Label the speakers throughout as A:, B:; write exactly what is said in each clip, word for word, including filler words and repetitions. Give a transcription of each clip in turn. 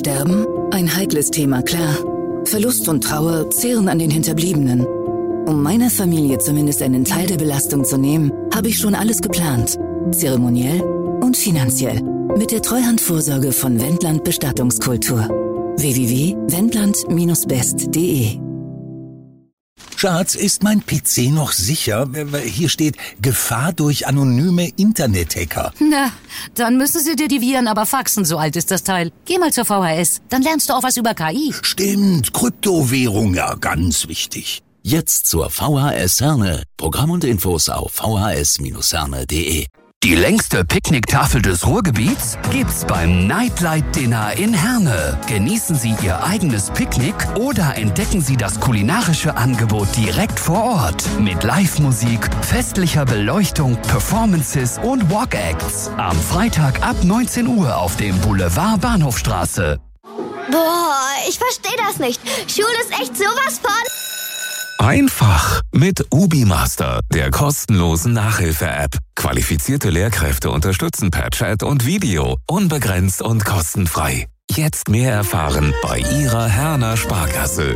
A: Sterben? Ein heikles Thema, klar. Verlust und Trauer zehren an den Hinterbliebenen. Um meiner Familie zumindest einen Teil der Belastung zu nehmen, habe ich schon alles geplant. Zeremoniell und finanziell. Mit der Treuhandvorsorge von Wendland Bestattungskultur. w w w punkt wendland Bindestrich best punkt de
B: Schatz, ist mein P C noch sicher? Hier steht Gefahr durch anonyme Internethacker.
C: Na, dann müssen sie dir die Viren aber faxen, so alt ist das Teil. Geh mal zur V H S, dann lernst du auch was über K I.
B: Stimmt, Kryptowährung, ja, ganz wichtig.
D: Jetzt zur V H S Herne. Programm und Infos auf v h s Bindestrich herne punkt de.
E: Die längste Picknicktafel des Ruhrgebiets gibt's beim Nightlight Dinner in Herne. Genießen Sie Ihr eigenes Picknick oder entdecken Sie das kulinarische Angebot direkt vor Ort. Mit Live-Musik, festlicher Beleuchtung, Performances und Walk-Acts. Am Freitag ab neunzehn Uhr auf dem Boulevard Bahnhofstraße.
F: Boah, ich verstehe das nicht. Schule ist echt sowas von...
G: Einfach mit UbiMaster, der kostenlosen Nachhilfe-App. Qualifizierte Lehrkräfte unterstützen per Chat und Video, unbegrenzt und kostenfrei. Jetzt mehr erfahren bei Ihrer Herner Sparkasse.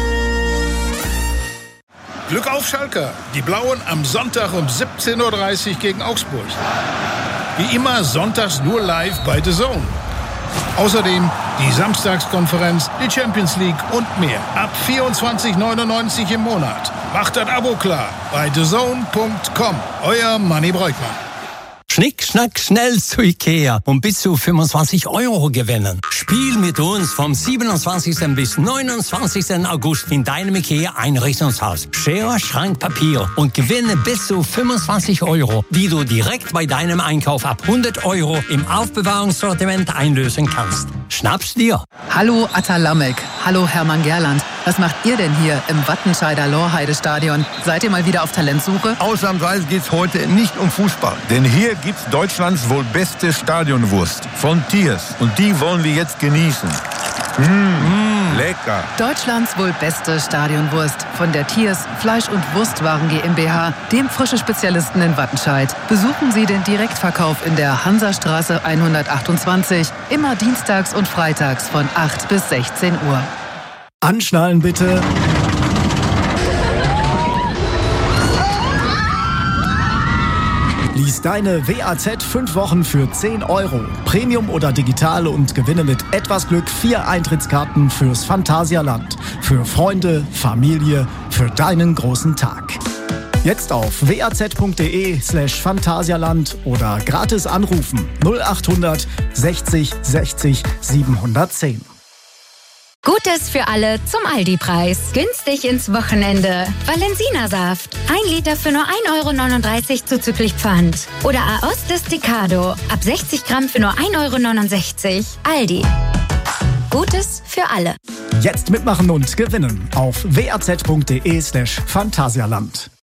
H: Glück auf Schalke. Die Blauen am Sonntag um siebzehn Uhr dreißig gegen Augsburg. Wie immer sonntags nur live bei The Zone. Außerdem die Samstagskonferenz, die Champions League und mehr. Ab vierundzwanzig neunundneunzig im Monat. Macht das Abo klar bei the zone punkt com. Euer Manni Breukmann.
I: Schnick, schnack, schnell zu Ikea und bis zu fünfundzwanzig Euro gewinnen. Spiel mit uns vom siebenundzwanzigsten bis neunundzwanzigsten August in deinem Ikea Einrichtungshaus. Schere, Schrank, Papier und gewinne bis zu fünfundzwanzig Euro, die du direkt bei deinem Einkauf ab hundert Euro im Aufbewahrungssortiment einlösen kannst. Schnapp's dir.
J: Hallo Atta Lamek. Hallo Hermann Gerland. Was macht ihr denn hier im Wattenscheider Lorheide-Stadion? Seid ihr mal wieder auf Talentsuche?
K: Ausnahmsweise geht's heute nicht um Fußball. Denn hier gibt's Deutschlands wohl beste Stadionwurst. Von Thiers. Und die wollen wir jetzt genießen. Mmh, lecker.
J: Deutschlands wohl beste Stadionwurst. Von der Thiers Fleisch- und Wurstwaren GmbH, dem frische Spezialisten in Wattenscheid. Besuchen Sie den Direktverkauf in der Hansastraße hundertachtundzwanzig. Immer dienstags und freitags von acht bis sechzehn Uhr.
L: Anschnallen bitte. Lies deine W A Z fünf Wochen für zehn Euro. Premium oder digital und gewinne mit etwas Glück vier Eintrittskarten fürs Phantasialand. Für Freunde, Familie, für deinen großen Tag. Jetzt auf waz.de slash Phantasialand oder gratis anrufen null achthundert sechzig sechzig siebenhundertzehn.
M: Gutes für alle zum Aldi-Preis. Günstig ins Wochenende. Valensina-Saft. Ein Liter für nur ein Euro neununddreißig zuzüglich Pfand. Oder Aos Desticado. Ab sechzig Gramm für nur ein Euro neunundsechzig. Aldi. Gutes für alle.
L: Jetzt mitmachen und gewinnen auf waz.de slash Phantasialand.